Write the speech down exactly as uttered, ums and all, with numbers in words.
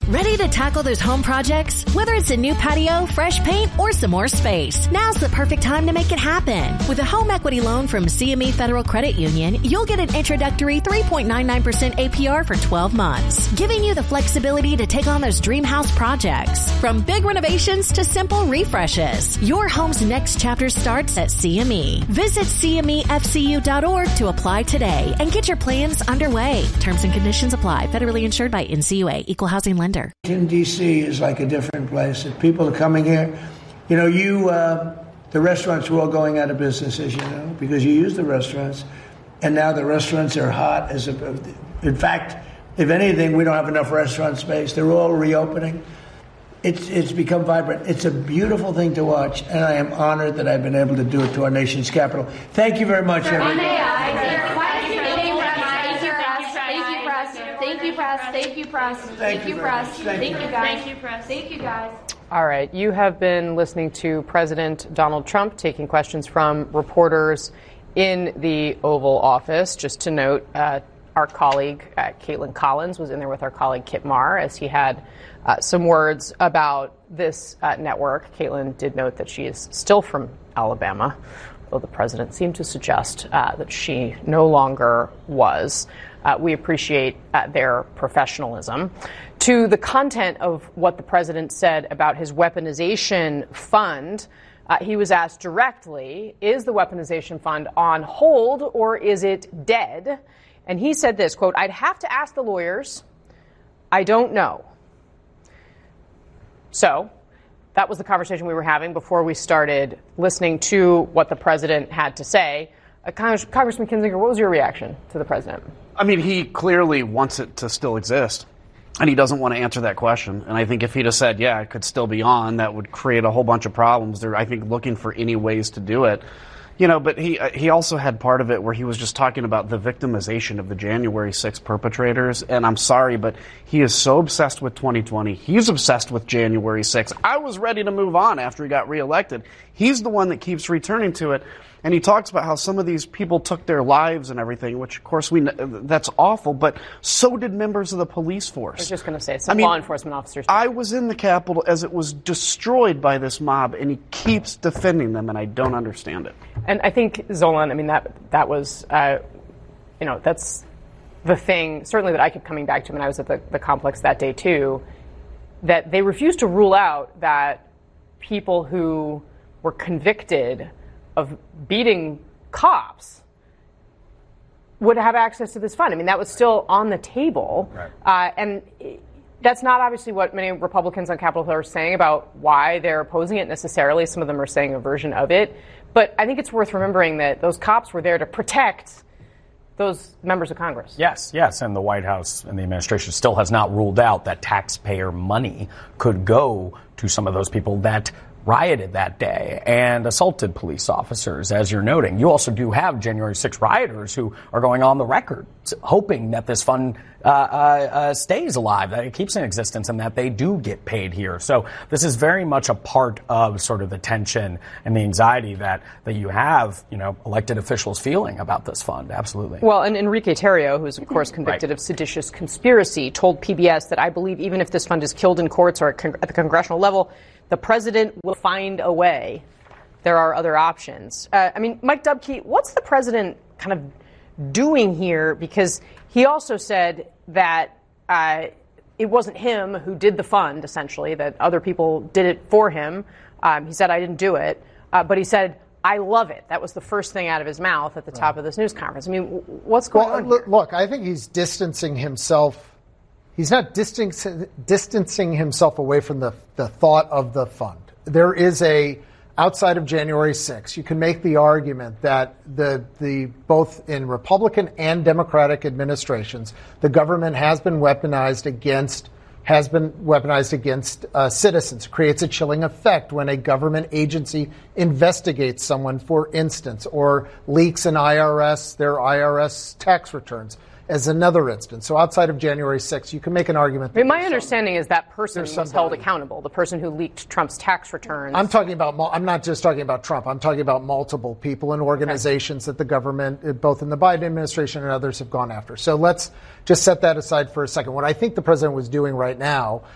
Ready to tackle those home projects? Whether it's a new patio, fresh paint, or some more space, now's the perfect time to make it happen. With a home equity loan from C M E Federal Credit Union, you'll get an introductory three point nine nine percent A P R for twelve months, giving you the flexibility to take on those dream house projects. From big renovations to simple refreshes, your home's next chapter starts at C M E. Visit C M E F C U dot org to apply today and get your plans underway. Terms and conditions apply. Federally insured by N C U A, Equal Housing Lender. Washington, D C is like a different place. If people are coming here, you know, you, uh, the restaurants were all going out of business, as you know, because you use the restaurants. And now the restaurants are hot. As a, in fact, if anything, we don't have enough restaurant space. They're all reopening. It's, it's become vibrant. It's a beautiful thing to watch. And I am honored that I've been able to do it to our nation's capital. Thank you very much, everyone. Thank you, press. Thank you, press. Thank you, press. Thank you, guys. Thank you, press. Thank you, guys. All right. You have been listening to President Donald Trump taking questions from reporters in the Oval Office. Just to note, uh, our colleague, uh, Caitlin Collins, was in there with our colleague Kip Marr as he had uh, some words about this uh, network. Caitlin did note that she is still from Alabama, though the president seemed to suggest uh, that she no longer was. Uh, we appreciate uh, their professionalism. To the content of what the president said about his weaponization fund, uh, he was asked directly, is the weaponization fund on hold or is it dead? And he said this, quote, I'd have to ask the lawyers. I don't know. So that was the conversation we were having before we started listening to what the president had to say. Uh, Congress- Congressman Kinzinger, what was your reaction to the president? I mean, he clearly wants it to still exist, and he doesn't want to answer that question. And I think if he'd have said, yeah, it could still be on, that would create a whole bunch of problems. They're, I think, looking for any ways to do it. You know, but he he also had part of it where he was just talking about the victimization of the January sixth perpetrators. And I'm sorry, but he is so obsessed with twenty twenty. He's obsessed with January sixth. I was ready to move on after he got reelected. He's the one that keeps returning to it. And he talks about how some of these people took their lives and everything, which, of course, we that's awful. But so did members of the police force. I was just going to say, some I mean, law enforcement officers. I was in the Capitol as it was destroyed by this mob, and he keeps defending them, and I don't understand it. And I think, Zolan, I mean, that that was, uh, you know, that's the thing, certainly that I kept coming back to when I was at the, the complex that day, too, that they refused to rule out that people who were convicted of beating cops would have access to this fund. I mean, that was still on the table. Right. Uh, and that's not obviously what many Republicans on Capitol Hill are saying about why they're opposing it necessarily. Some of them are saying a version of it. But I think it's worth remembering that those cops were there to protect those members of Congress. Yes, yes. And the White House and the administration still has not ruled out that taxpayer money could go to some of those people that rioted that day and assaulted police officers, as you're noting. You also do have January sixth rioters who are going on the record hoping that this fund uh, uh, uh, stays alive, that it keeps in existence, and that they do get paid here. So this is very much a part of sort of the tension and the anxiety that, that you have, you know, elected officials feeling about this fund. Absolutely. Well, and Enrique Tarrio, who's, of course, convicted right. of seditious conspiracy, told P B S that I believe even if this fund is killed in courts or at, con- at the congressional level, the president will find a way. There are other options. Uh, I mean, Mike Dubke, what's the president kind of doing here? Because he also said that uh, it wasn't him who did the fund, essentially, that other people did it for him. Um, he said, I didn't do it. Uh, but he said, I love it. That was the first thing out of his mouth at the top of this news conference. I mean, what's going well, on here? Look, I think he's distancing himself. He's not distancing, distancing himself away from the, the thought of the fund. There is a, outside of January sixth, you can make the argument that the the both in Republican and Democratic administrations, the government has been weaponized against has been weaponized against uh, citizens. It creates a chilling effect when a government agency investigates someone, for instance, or leaks an I R S, their I R S tax returns, as another instance. So outside of January sixth, you can make an argument. I mean, my understanding some, is that person was held accountable, the person who leaked Trump's tax returns. I'm talking about, I'm not just talking about Trump. I'm talking about multiple people and organizations okay. that the government, both in the Biden administration and others, have gone after. So let's just set that aside for a second. What I think the president was doing right now